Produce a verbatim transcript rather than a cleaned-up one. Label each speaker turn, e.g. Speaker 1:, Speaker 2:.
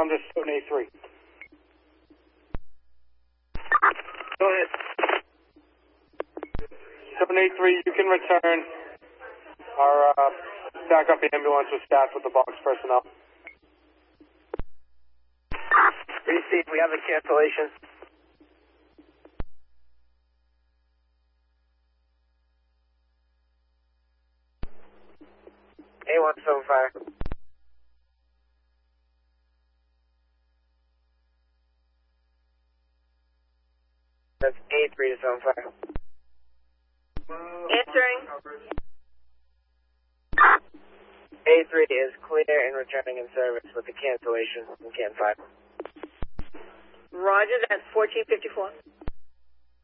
Speaker 1: down to seven A three.
Speaker 2: Go ahead.
Speaker 1: seven A three, you can return. Our uh, backup ambulance was staffed with the box personnel.
Speaker 2: Receive, we have a cancellation. A one seven five. That's A three to seven five.
Speaker 3: Answering.
Speaker 2: A three is clear and returning in service with the cancellation in Can five.
Speaker 3: Roger, that's fourteen fifty-four.